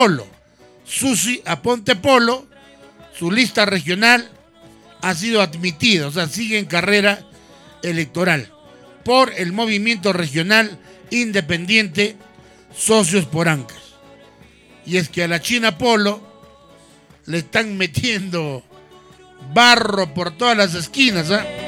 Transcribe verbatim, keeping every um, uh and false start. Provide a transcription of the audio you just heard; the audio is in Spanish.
Polo. Susi Aponte Polo, su lista regional ha sido admitida, o sea, sigue en carrera electoral por el movimiento regional independiente Socios por Ancash. Y es que a la China Polo le están metiendo barro por todas las esquinas, ¿eh?